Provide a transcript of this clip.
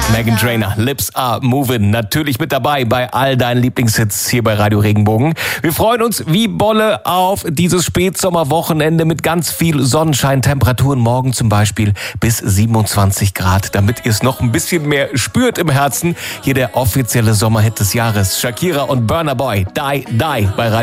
Meghan Trainor, Lips Are Moving, natürlich mit dabei bei all deinen Lieblingshits hier bei Radio Regenbogen. Wir freuen uns wie Bolle auf dieses Spätsommerwochenende mit ganz viel Sonnenschein, Temperaturen morgen zum Beispiel bis 27 Grad, damit ihr es noch ein bisschen mehr spürt im Herzen. Hier der offizielle Sommerhit des Jahres, Shakira und Burna Boy, Die Die bei Radio